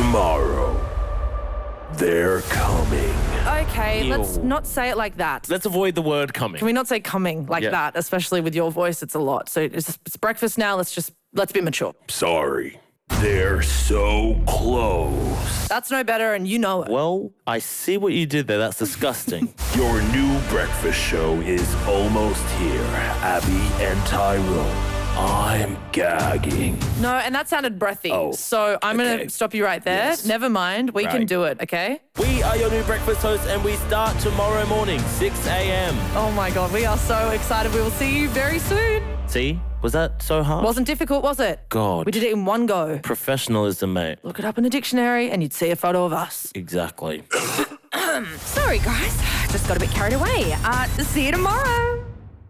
Tomorrow, they're coming. Okay, Ew. let's not say it like that. Let's avoid the word coming. Can we not say coming like Yeah. that, especially with your voice? It's a lot. So it's breakfast now. Let's be mature. Sorry. They're so close. That's no better, and you know it. Well, I see what you did there. That's disgusting. Your new breakfast show is almost here, Abby and Tyrone. I'm gagging. No, and that sounded breathy. Oh, So I'm going okay. to stop you right there. Yes. Never mind. We can Right. do it, okay? We are your new breakfast hosts, and we start tomorrow morning, 6 a.m. Oh my God, we are so excited. We will see you very soon. See? Was that so hard? Wasn't difficult, was it? God. We did it in one go. Professionalism, mate. Look it up in a dictionary and you'd see a photo of us. Exactly. Sorry, guys. Just got a bit carried away. See you tomorrow.